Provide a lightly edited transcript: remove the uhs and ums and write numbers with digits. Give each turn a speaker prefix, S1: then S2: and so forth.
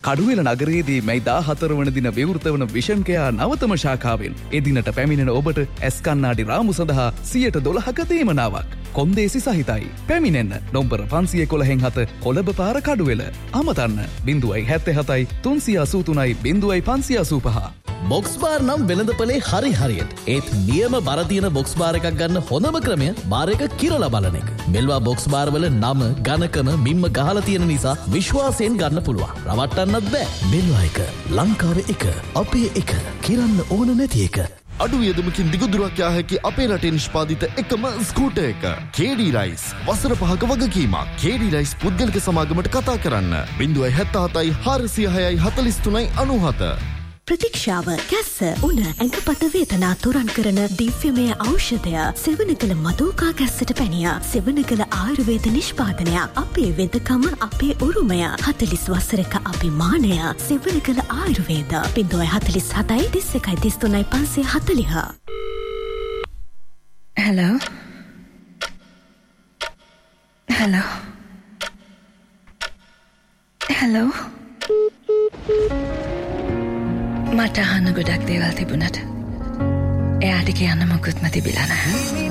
S1: කඩුවෙල නගරයේදී මැයි 14 වන දින විවෘත වන විෂන් කෙයා නවතම ශාඛාවෙන් එදිනට පැමිණෙන ඔබට ඇස් කණ්ණාඩි රාමු සඳහා 112ක තීමනාවක් කොන්දේසි සහිතයි. පැමිණෙන්න නම්බර 511 කොළඹ පාර කඩුවෙල. අමතන්න 077 383 0585.
S2: බොක්ස් බාර් නම් වෙළඳපොලේ හරි හරියට. ඒත් නියම බර තියෙන බොක්ස් බාර් එකක් ගන්න හොඳම ක්‍රමය බාර් එක කිරලා බලන එක. මෙල්වා බොක්ස් බාර් වල නම, ඝනකම, මිම්ම ගහලා තියෙන නිසා විශ්වාසයෙන් ගන්න පුළුවන්. රවට්ටන්නත් බෑ. මෙල්වා එක, ලංකාවේ එක, අපේ එක, කිරන්න ඕන නැති එක.
S3: අඩු වියදමකින් දිගුදුරක් යා හැකි අපේ රටේ නිෂ්පාදිත එකම ස්කූටර් එක. KD rice. වසර 5ක වගකීමක්. KD රයිස් පුද්ගලික සමාගමට කතා කරන්න. 077 406 43 97.
S4: ප්‍රතික්ෂාව කැස්ස උණ ඇඟපත වේදනා තුරන් කරන දිව්‍යමය ඖෂධය සෙවණකල මදෝකා කැස්සට පැනිය සෙවණකල ආයුර්වේද නිෂ්පාදනය අපේ වෙදකම අපේ උරුමය 40 වසරක අභිමානය සෙවණකල ආයුර්වේද 047 31 33 540.
S5: hello මට අහන්න ගොඩක් දේවල් තිබුණට එයාට කියන්න මොකුත්ම තිබිලා නැහැ.